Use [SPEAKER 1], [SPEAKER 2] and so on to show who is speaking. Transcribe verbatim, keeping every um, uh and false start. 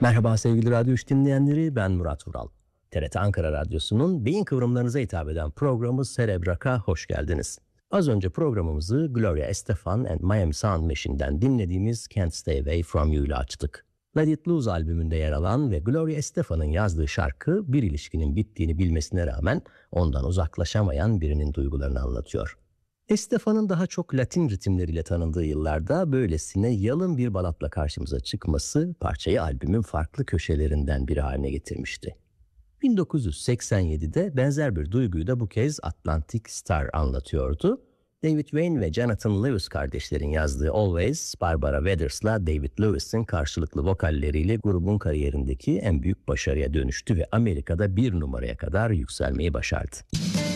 [SPEAKER 1] Merhaba sevgili Radyo üç dinleyenleri, ben Murat Vural. T R T Ankara Radyosu'nun beyin kıvrımlarınıza hitap eden programı Cerebrak'a hoş geldiniz. Az önce programımızı Gloria Estefan and Miami Sound Machine'den dinlediğimiz Can't Stay Away From You ile açtık. Let It Loose albümünde yer alan ve Gloria Estefan'ın yazdığı şarkı bir ilişkinin bittiğini bilmesine rağmen ondan uzaklaşamayan birinin duygularını anlatıyor. Estefan'ın daha çok Latin ritimleriyle tanındığı yıllarda böylesine yalın bir balatla karşımıza çıkması parçayı albümün farklı köşelerinden biri haline getirmişti. bin dokuz yüz seksen yedide benzer bir duyguyu da bu kez Atlantic Star anlatıyordu. David Wayne ve Jonathan Lewis kardeşlerin yazdığı Always, Barbara Weathers'la David Lewis'in karşılıklı vokalleriyle grubun kariyerindeki en büyük başarıya dönüştü ve Amerika'da bir numaraya kadar yükselmeyi başardı.